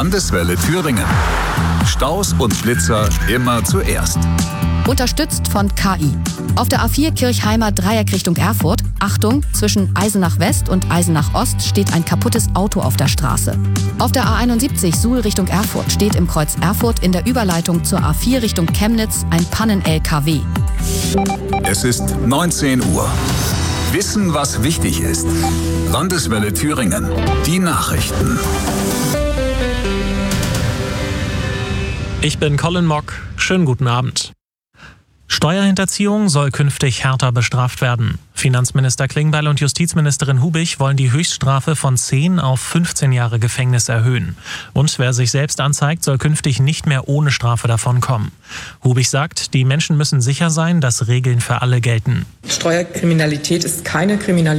Landeswelle Thüringen. Staus und Blitzer immer zuerst. Unterstützt von KI. Auf der A4 Kirchheimer Dreieck Richtung Erfurt. Achtung, zwischen Eisenach West und Eisenach Ost steht ein kaputtes Auto auf der Straße. Auf der A71 Suhl Richtung Erfurt steht im Kreuz Erfurt in der Überleitung zur A4 Richtung Chemnitz ein Pannen-LKW. Es ist 19 Uhr. Wissen, was wichtig ist. Landeswelle Thüringen. Die Nachrichten. Ich bin Colin Mock. Schönen guten Abend. Steuerhinterziehung soll künftig härter bestraft werden. Finanzminister Klingbeil und Justizministerin Hubig wollen die Höchststrafe von 10 auf 15 Jahre Gefängnis erhöhen. Und wer sich selbst anzeigt, soll künftig nicht mehr ohne Strafe davonkommen. Hubig sagt, die Menschen müssen sicher sein, dass Regeln für alle gelten. Steuerkriminalität ist keine Kriminalität